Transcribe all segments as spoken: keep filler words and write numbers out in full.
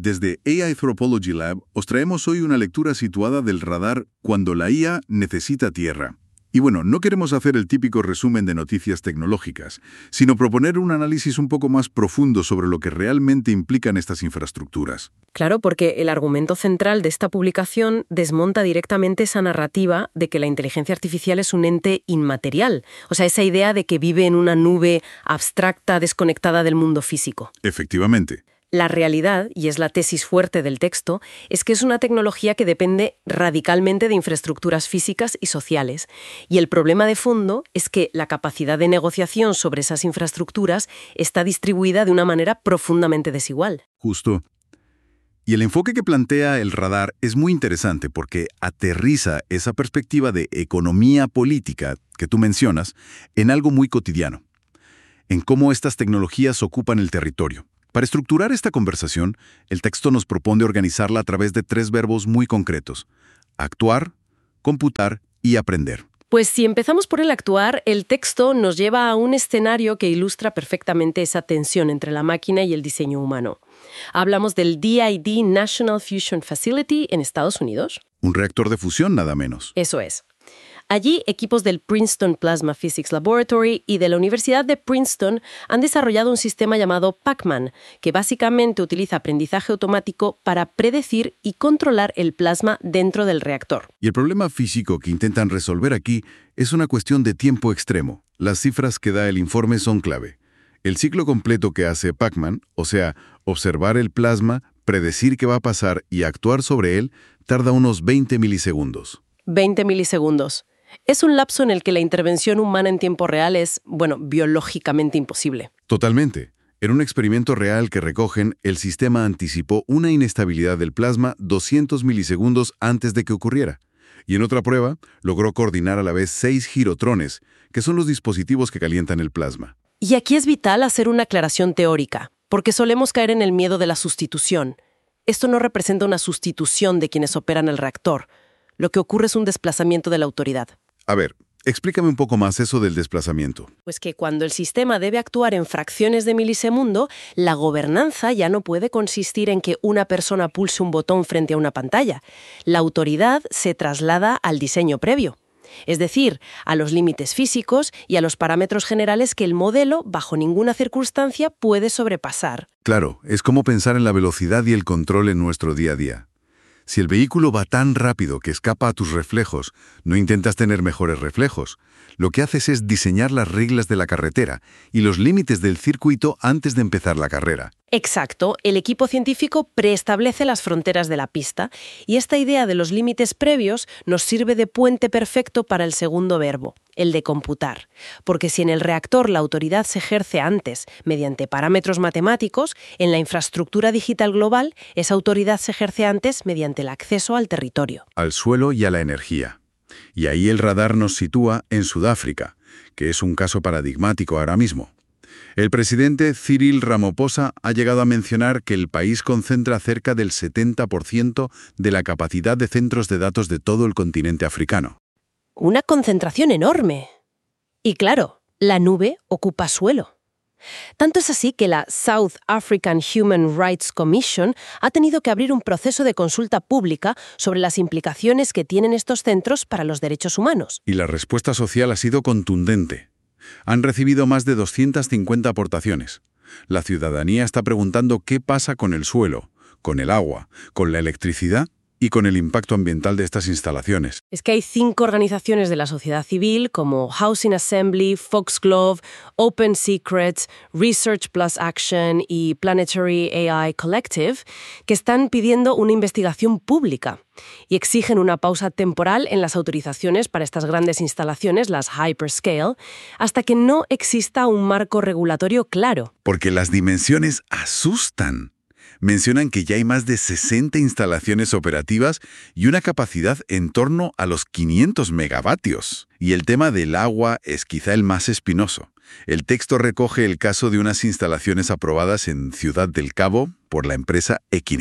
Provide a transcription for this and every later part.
Desde A I Anthropology Lab os traemos hoy una lectura situada del radar Cuando la I A necesita tierra. Y bueno, no queremos hacer el típico resumen de noticias tecnológicas, sino proponer un análisis un poco más profundo sobre lo que realmente implican estas infraestructuras. Claro, porque el argumento central de esta publicación desmonta directamente esa narrativa de que la inteligencia artificial es un ente inmaterial, o sea, esa idea de que vive en una nube abstracta, desconectada del mundo físico. Efectivamente. La realidad, y es la tesis fuerte del texto, es que es una tecnología que depende radicalmente de infraestructuras físicas y sociales. Y el problema de fondo es que la capacidad de negociación sobre esas infraestructuras está distribuida de una manera profundamente desigual. Justo. Y el enfoque que plantea el radar es muy interesante porque aterriza esa perspectiva de economía política que tú mencionas en algo muy cotidiano, en cómo estas tecnologías ocupan el territorio. Para estructurar esta conversación, el texto nos propone organizarla a través de tres verbos muy concretos: actuar, computar y aprender. Pues si empezamos por el actuar, el texto nos lleva a un escenario que ilustra perfectamente esa tensión entre la máquina y el diseño humano. Hablamos del D I D National Fusion Facility en Estados Unidos. Un reactor de fusión, nada menos. Eso es. Allí, equipos del Princeton Plasma Physics Laboratory y de la Universidad de Princeton han desarrollado un sistema llamado Pac-Man, que básicamente utiliza aprendizaje automático para predecir y controlar el plasma dentro del reactor. Y el problema físico que intentan resolver aquí es una cuestión de tiempo extremo. Las cifras que da el informe son clave. El ciclo completo que hace Pac-Man, o sea, observar el plasma, predecir qué va a pasar y actuar sobre él, tarda unos veinte milisegundos. veinte milisegundos. Es un lapso en el que la intervención humana en tiempo real es, bueno, biológicamente imposible. Totalmente. En un experimento real que recogen, el sistema anticipó una inestabilidad del plasma doscientos milisegundos antes de que ocurriera. Y en otra prueba, logró coordinar a la vez seis girotrones, que son los dispositivos que calientan el plasma. Y aquí es vital hacer una aclaración teórica, porque solemos caer en el miedo de la sustitución. Esto no representa una sustitución de quienes operan el reactor. Lo que ocurre es un desplazamiento de la autoridad. A ver, explícame un poco más eso del desplazamiento. Pues que cuando el sistema debe actuar en fracciones de milisegundo, la gobernanza ya no puede consistir en que una persona pulse un botón frente a una pantalla. La autoridad se traslada al diseño previo, es decir, a los límites físicos y a los parámetros generales que el modelo, bajo ninguna circunstancia, puede sobrepasar. Claro, es como pensar en la velocidad y el control en nuestro día a día. Si el vehículo va tan rápido que escapa a tus reflejos, no intentas tener mejores reflejos. Lo que haces es diseñar las reglas de la carretera y los límites del circuito antes de empezar la carrera. Exacto, el equipo científico preestablece las fronteras de la pista y esta idea de los límites previos nos sirve de puente perfecto para el segundo verbo, el de computar. Porque si en el reactor la autoridad se ejerce antes mediante parámetros matemáticos, en la infraestructura digital global esa autoridad se ejerce antes mediante el acceso al territorio. Al suelo y a la energía. Y ahí el radar nos sitúa en Sudáfrica, que es un caso paradigmático ahora mismo. El presidente Cyril Ramaphosa ha llegado a mencionar que el país concentra cerca del setenta por ciento de la capacidad de centros de datos de todo el continente africano. Una concentración enorme. Y claro, la nube ocupa suelo. Tanto es así que la South African Human Rights Commission ha tenido que abrir un proceso de consulta pública sobre las implicaciones que tienen estos centros para los derechos humanos. Y la respuesta social ha sido contundente. Han recibido más de doscientas cincuenta aportaciones. La ciudadanía está preguntando qué pasa con el suelo, con el agua, con la electricidad y con el impacto ambiental de estas instalaciones. Es que hay cinco organizaciones de la sociedad civil como Housing Assembly, Foxglove, Open Secrets, Research Plus Action y Planetary A I Collective que están pidiendo una investigación pública y exigen una pausa temporal en las autorizaciones para estas grandes instalaciones, las hyperscale, hasta que no exista un marco regulatorio claro. Porque las dimensiones asustan. Mencionan que ya hay más de sesenta instalaciones operativas y una capacidad en torno a los quinientos megavatios. Y el tema del agua es quizá el más espinoso. El texto recoge el caso de unas instalaciones aprobadas en Ciudad del Cabo por la empresa Equinix.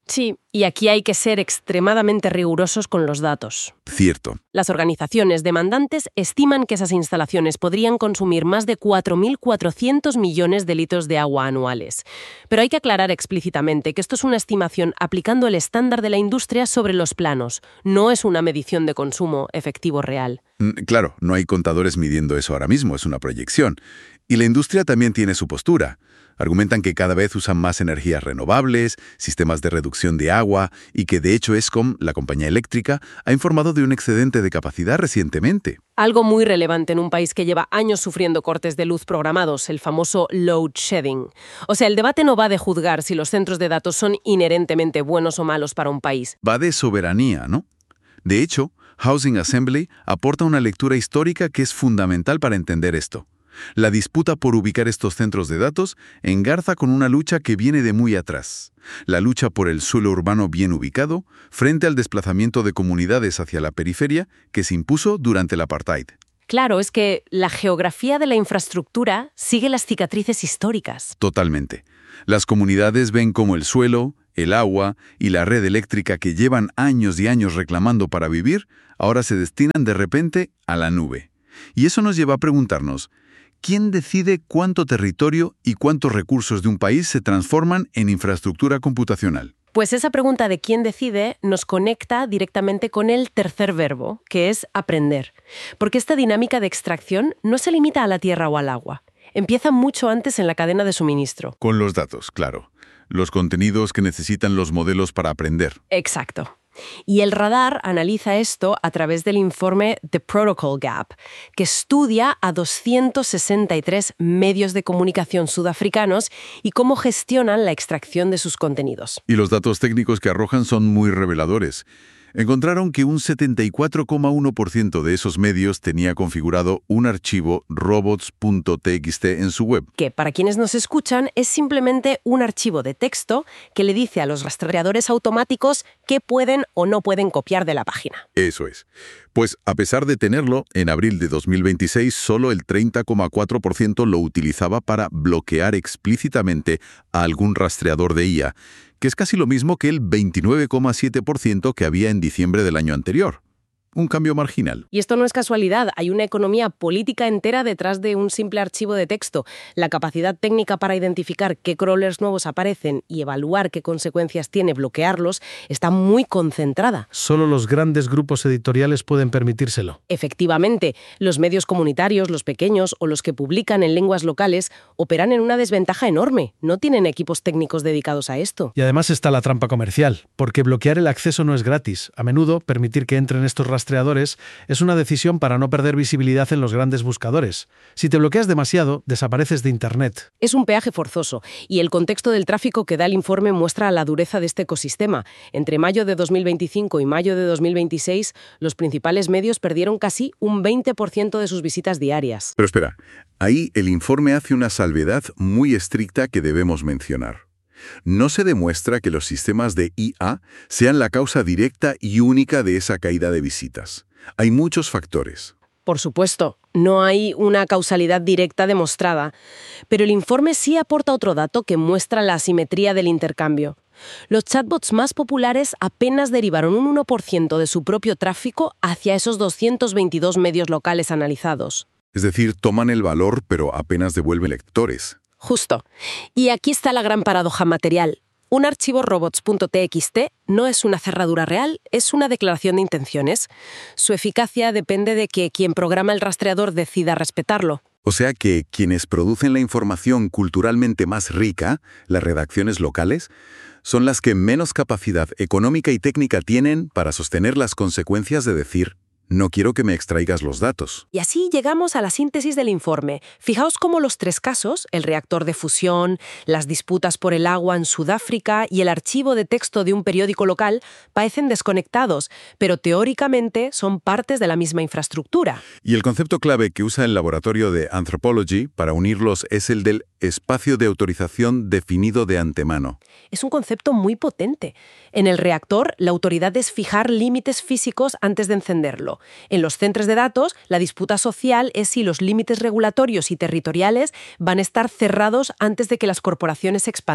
Sí, y aquí hay que ser extremadamente rigurosos con los datos. Cierto. Las organizaciones demandantes estiman que esas instalaciones podrían consumir más de cuatro mil cuatrocientos millones de litros de agua anuales. Pero hay que aclarar explícitamente que esto es una estimación aplicando el estándar de la industria sobre los planos. No es una medición de consumo efectivo real. Mm, Claro, no hay contadores midiendo eso ahora mismo, es una proyección. Y la industria también tiene su postura. Argumentan que cada vez usan más energías renovables, sistemas de reducción de agua y que de hecho Eskom, la compañía eléctrica, ha informado de un excedente de capacidad recientemente. Algo muy relevante en un país que lleva años sufriendo cortes de luz programados, el famoso load shedding. O sea, el debate no va de juzgar si los centros de datos son inherentemente buenos o malos para un país. Va de soberanía, ¿no? De hecho, Housing Assembly aporta una lectura histórica que es fundamental para entender esto. La disputa por ubicar estos centros de datos engarza con una lucha que viene de muy atrás. La lucha por el suelo urbano bien ubicado frente al desplazamiento de comunidades hacia la periferia que se impuso durante el apartheid. Claro, es que la geografía de la infraestructura sigue las cicatrices históricas. Totalmente. Las comunidades ven cómo el suelo, el agua y la red eléctrica que llevan años y años reclamando para vivir, ahora se destinan de repente a la nube. Y eso nos lleva a preguntarnos, ¿quién decide cuánto territorio y cuántos recursos de un país se transforman en infraestructura computacional? Pues esa pregunta de quién decide nos conecta directamente con el tercer verbo, que es aprender. Porque esta dinámica de extracción no se limita a la tierra o al agua. Empieza mucho antes en la cadena de suministro. Con los datos, claro. Los contenidos que necesitan los modelos para aprender. Exacto. Y el radar analiza esto a través del informe The Protocol Gap, que estudia a doscientos sesenta y tres medios de comunicación sudafricanos y cómo gestionan la extracción de sus contenidos. Y los datos técnicos que arrojan son muy reveladores. Encontraron que un setenta y cuatro coma uno por ciento de esos medios tenía configurado un archivo robots punto t x t en su web. Que, para quienes nos escuchan, es simplemente un archivo de texto que le dice a los rastreadores automáticos qué pueden o no pueden copiar de la página. Eso es. Pues a pesar de tenerlo, en abril de dos mil veintiséis solo el treinta coma cuatro por ciento lo utilizaba para bloquear explícitamente a algún rastreador de I A, que es casi lo mismo que el veintinueve coma siete por ciento que había en diciembre del año anterior. Un cambio marginal. Y esto no es casualidad, hay una economía política entera detrás de un simple archivo de texto. La capacidad técnica para identificar qué crawlers nuevos aparecen y evaluar qué consecuencias tiene bloquearlos está muy concentrada. Solo los grandes grupos editoriales pueden permitírselo. Efectivamente, los medios comunitarios, los pequeños o los que publican en lenguas locales operan en una desventaja enorme. No tienen equipos técnicos dedicados a esto. Y además está la trampa comercial, porque bloquear el acceso no es gratis. A menudo, permitir que entren estos rastreadores es una decisión para no perder visibilidad en los grandes buscadores. Si te bloqueas demasiado, desapareces de Internet. Es un peaje forzoso, y el contexto del tráfico que da el informe muestra la dureza de este ecosistema. Entre mayo de dos mil veinticinco y mayo de dos mil veintiséis, los principales medios perdieron casi un veinte por ciento de sus visitas diarias. Pero espera, ahí el informe hace una salvedad muy estricta que debemos mencionar. No se demuestra que los sistemas de I A sean la causa directa y única de esa caída de visitas. Hay muchos factores. Por supuesto, no hay una causalidad directa demostrada, pero el informe sí aporta otro dato que muestra la asimetría del intercambio. Los chatbots más populares apenas derivaron un uno por ciento de su propio tráfico hacia esos doscientos veintidós medios locales analizados. Es decir, toman el valor, pero apenas devuelven lectores. Justo. Y aquí está la gran paradoja material. Un archivo robots punto t x t no es una cerradura real, es una declaración de intenciones. Su eficacia depende de que quien programa el rastreador decida respetarlo. O sea que quienes producen la información culturalmente más rica, las redacciones locales, son las que menos capacidad económica y técnica tienen para sostener las consecuencias de decir no quiero que me extraigas los datos. Y así llegamos a la síntesis del informe. Fijaos cómo los tres casos, el reactor de fusión, las disputas por el agua en Sudáfrica y el archivo de texto de un periódico local, parecen desconectados, pero teóricamente son partes de la misma infraestructura. Y el concepto clave que usa el laboratorio de Anthropology para unirlos es el del espacio de autorización definido de antemano. Es un concepto muy potente. En el reactor, la autoridad es fijar límites físicos antes de encenderlo. En los centros de datos, la disputa social es si los límites regulatorios y territoriales van a estar cerrados antes de que las corporaciones se expandan.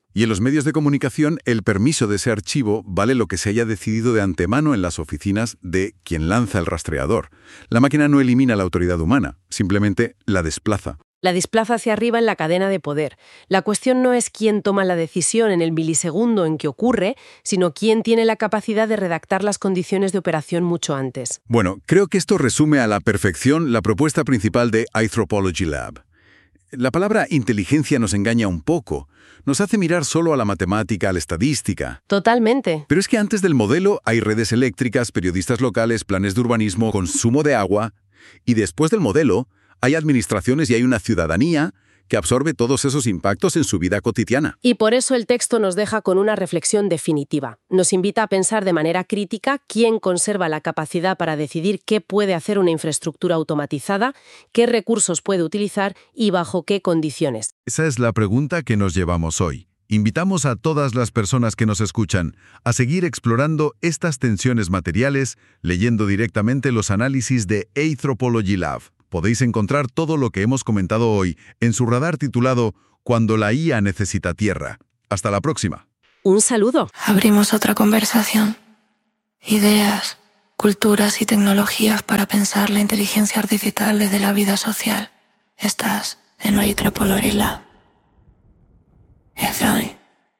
Y en los medios de comunicación, el permiso de ese archivo vale lo que se haya decidido de antemano en las oficinas de quien lanza el rastreador. La máquina no elimina la autoridad humana, simplemente la desplaza. La desplaza hacia arriba en la cadena de poder. La cuestión no es quién toma la decisión en el milisegundo en que ocurre, sino quién tiene la capacidad de redactar las condiciones de operación mucho antes. Bueno, creo que esto resume a la perfección la propuesta principal de Anthropology Lab. La palabra inteligencia nos engaña un poco. Nos hace mirar solo a la matemática, a la estadística. Totalmente. Pero es que antes del modelo hay redes eléctricas, periodistas locales, planes de urbanismo, consumo de agua. Y después del modelo hay administraciones y hay una ciudadanía que absorbe todos esos impactos en su vida cotidiana. Y por eso el texto nos deja con una reflexión definitiva. Nos invita a pensar de manera crítica quién conserva la capacidad para decidir qué puede hacer una infraestructura automatizada, qué recursos puede utilizar y bajo qué condiciones. Esa es la pregunta que nos llevamos hoy. Invitamos a todas las personas que nos escuchan a seguir explorando estas tensiones materiales, leyendo directamente los análisis de Anthropology Lab. Podéis encontrar todo lo que hemos comentado hoy en su radar titulado Cuando la I A necesita tierra. Hasta la próxima. Un saludo. Abrimos otra conversación. Ideas, culturas y tecnologías para pensar la inteligencia artificial desde la vida social. Estás en Anthropology Lab. Efraín.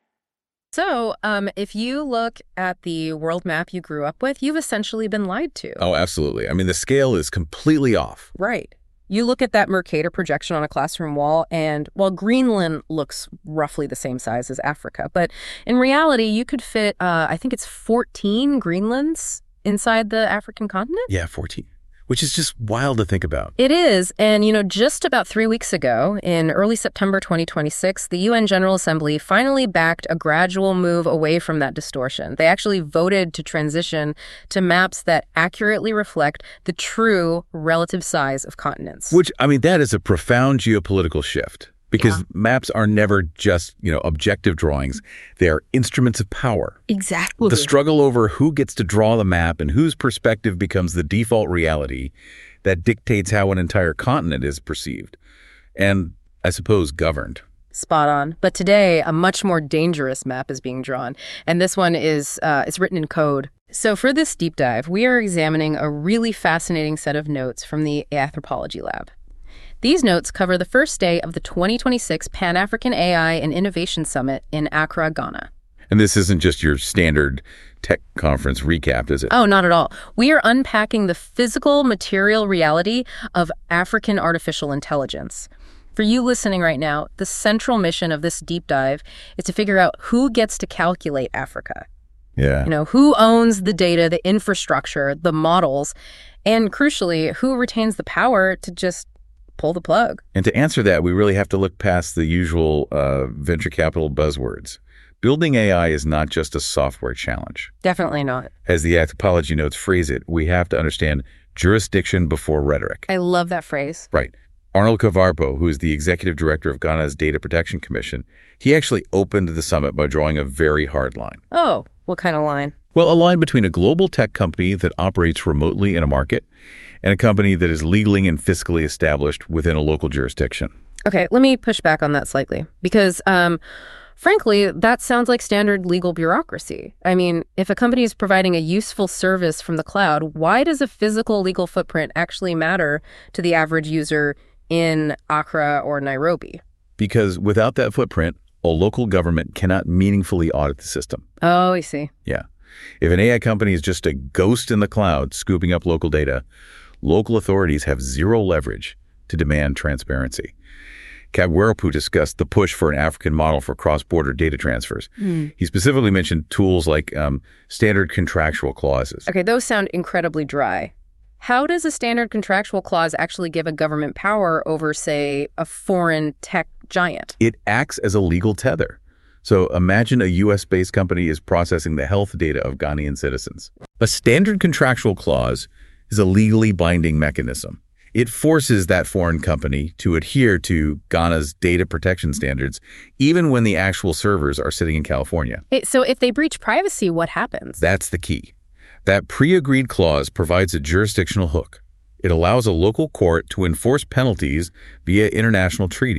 So, um, if you look at the world map you grew up with, you've essentially been lied to. Oh, absolutely. I mean, the scale is completely off. Right. You look at that Mercator projection on a classroom wall, and, well, Greenland looks roughly the same size as Africa. But in reality, you could fit, uh, I think it's fourteen Greenlands inside the African continent? Yeah, fourteen. Which is just wild to think about. It is. And, you know, just about three weeks ago, in early September twenty twenty-six, the U N General Assembly finally backed a gradual move away from that distortion. They actually voted to transition to maps that accurately reflect the true relative size of continents. Which, I mean, that is a profound geopolitical shift. Because yeah. maps are never just, you know, objective drawings. They are instruments of power. Exactly. The struggle over who gets to draw the map and whose perspective becomes the default reality that dictates how an entire continent is perceived and, I suppose, governed. Spot on. But today, a much more dangerous map is being drawn. And this one is uh, it's written in code. So for this deep dive, we are examining a really fascinating set of notes from the Anthropology Lab. These notes cover the first day of the twenty twenty-six Pan-African A I and Innovation Summit in Accra, Ghana. And this isn't just your standard tech conference recap, is it? Oh, not at all. We are unpacking the physical, material reality of African artificial intelligence. For you listening right now, the central mission of this deep dive is to figure out who gets to calculate Africa. Yeah. You know, who owns the data, the infrastructure, the models, and crucially, who retains the power to just pull the plug. And to answer that, we really have to look past the usual uh, venture capital buzzwords. Building A I is not just a software challenge. Definitely not. As the Anthropology notes phrase it, we have to understand jurisdiction before rhetoric. I love that phrase. Right. Arnold Kavarpo, who is the executive director of Ghana's Data Protection Commission, he actually opened the summit by drawing a very hard line. Oh, what kind of line? Well, a line between a global tech company that operates remotely in a market and a company that is legally and fiscally established within a local jurisdiction. Okay, let me push back on that slightly because, um, frankly, that sounds like standard legal bureaucracy. I mean, if a company is providing a useful service from the cloud, why does a physical legal footprint actually matter to the average user in Accra or Nairobi? Because without that footprint, a local government cannot meaningfully audit the system. Oh, I see. Yeah. If an A I company is just a ghost in the cloud scooping up local data, local authorities have zero leverage to demand transparency. Kagwerappu discussed the push for an African model for cross-border data transfers. Mm. He specifically mentioned tools like um, standard contractual clauses. Okay, those sound incredibly dry. How does a standard contractual clause actually give a government power over, say, a foreign tech giant? It acts as a legal tether. So imagine a U S-based company is processing the health data of Ghanaian citizens. A standard contractual clause is a legally binding mechanism. It forces that foreign company to adhere to Ghana's data protection standards, even when the actual servers are sitting in California. It, so if they breach privacy, what happens? That's the key. That pre-agreed clause provides a jurisdictional hook. It allows a local court to enforce penalties via international treaties.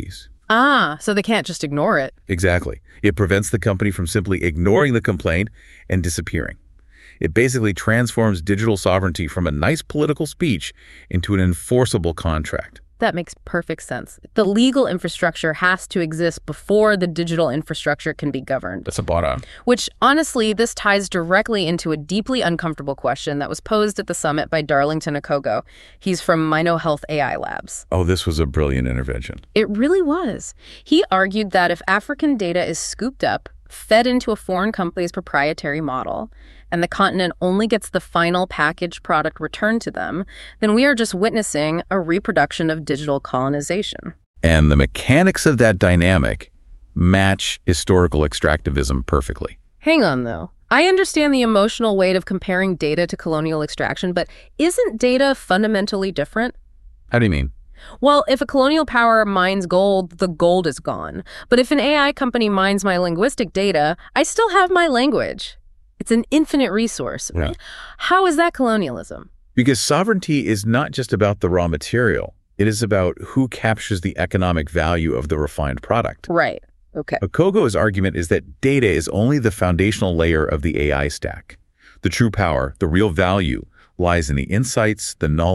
Ah, so they can't just ignore it. Exactly. It prevents the company from simply ignoring the complaint and disappearing. It basically transforms digital sovereignty from a nice political speech into an enforceable contract. That makes perfect sense. The legal infrastructure has to exist before the digital infrastructure can be governed. That's a bought on. Which, honestly, this ties directly into a deeply uncomfortable question that was posed at the summit by Darlington Okogo. He's from Mino Health A I Labs. Oh, this was a brilliant intervention. It really was. He argued that if African data is scooped up, fed into a foreign company's proprietary model, and the continent only gets the final packaged product returned to them, then we are just witnessing a reproduction of digital colonization. And the mechanics of that dynamic match historical extractivism perfectly. Hang on, though. I understand the emotional weight of comparing data to colonial extraction, but isn't data fundamentally different? How do you mean? Well, if a colonial power mines gold, the gold is gone. But if an A I company mines my linguistic data, I still have my language. It's an infinite resource. Yeah. How is that colonialism? Because sovereignty is not just about the raw material. It is about who captures the economic value of the refined product. Right. Okay. Okogo's argument is that data is only the foundational layer of the A I stack. The true power, the real value, lies in the insights, the knowledge,